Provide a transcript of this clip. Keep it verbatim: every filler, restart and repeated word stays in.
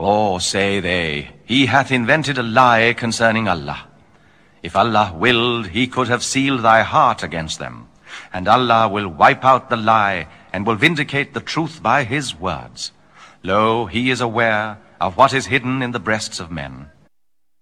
Or say they, he hath invented a lie concerning Allah. If Allah willed, he could have sealed thy heart against them. And Allah will wipe out the lie, and will vindicate the truth by his words. Lo, he is aware of what is hidden in the breasts of men.